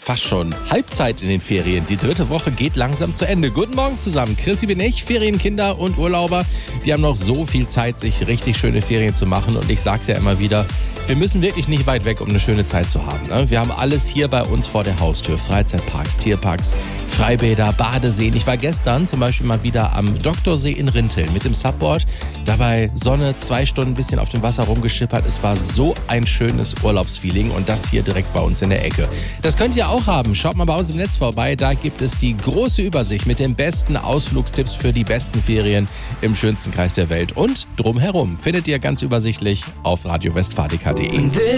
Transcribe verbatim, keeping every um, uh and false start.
fast schon Halbzeit in den Ferien. Die dritte Woche geht langsam zu Ende. Guten Morgen zusammen. Chrissy bin ich, Ferienkinder und Urlauber. Die haben noch so viel Zeit, sich richtig schöne Ferien zu machen. Und ich sag's ja immer wieder, wir müssen wirklich nicht weit weg, um eine schöne Zeit zu haben. Ne? Wir haben alles hier bei uns vor der Haustür. Freizeitparks, Tierparks, Freibäder, Badeseen. Ich war gestern zum Beispiel mal wieder am Doktorsee in Rinteln mit dem Subboard. Dabei Sonne, zwei Stunden ein bisschen auf dem Wasser rumgeschippert. Es war so ein schönes Urlaubsfeeling und das hier direkt bei uns in der Ecke. Das könnt ihr auch haben. Schaut mal bei uns im Netz vorbei. Da gibt es die große Übersicht mit den besten Ausflugstipps für die besten Ferien im schönsten Kreis der Welt. Und drumherum findet ihr ganz übersichtlich auf radio westfalica punkt de.